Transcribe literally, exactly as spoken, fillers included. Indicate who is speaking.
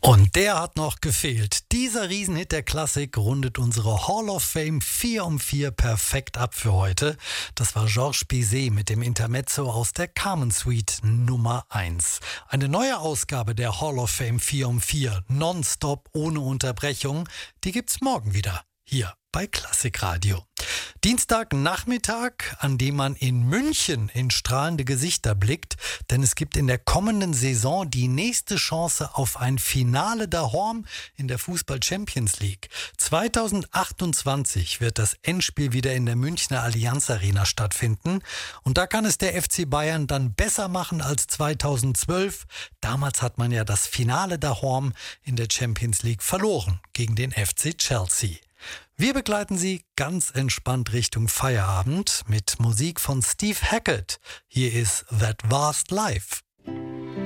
Speaker 1: Und der hat noch gefehlt. Dieser Riesenhit der Klassik rundet unsere Hall of Fame vier um vier perfekt ab für heute. Das war Georges Bizet mit dem Intermezzo aus der Carmen Suite Nummer eins. Eine neue Ausgabe der Hall of Fame vier um vier, nonstop, ohne Unterbrechung, die gibt's morgen wieder, hier bei Klassikradio. Dienstagnachmittag, an dem man in München in strahlende Gesichter blickt, denn es gibt in der kommenden Saison die nächste Chance auf ein Finale daheim in der Fußball-Champions League. zweitausendachtundzwanzig wird das Endspiel wieder in der Münchner Allianz Arena stattfinden und da kann es der F C Bayern dann besser machen als zweitausendzwölf. Damals hat man ja das Finale daheim in der Champions League verloren gegen den F C Chelsea. Wir begleiten Sie ganz entspannt Richtung Feierabend mit Musik von Steve Hackett. Hier ist That Vast Life.